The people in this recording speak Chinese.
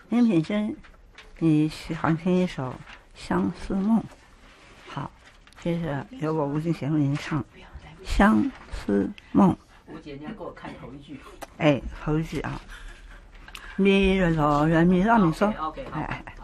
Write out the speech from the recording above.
林品珍，你喜欢听一首《相思梦》。好，接着由我吴静贤为您唱《相思梦》。 吴姐，你要给我看头一句。 哎，头一句啊，咪来咪拉咪嗦。 OK， 好。 哎。